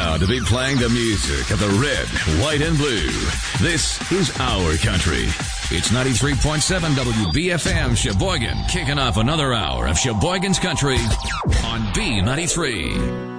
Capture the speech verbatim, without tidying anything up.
proud to be playing the music of the red, white, and blue. This is our country. It's ninety-three point seven W B F M Sheboygan, kicking off another hour of Sheboygan's Country on B ninety-three.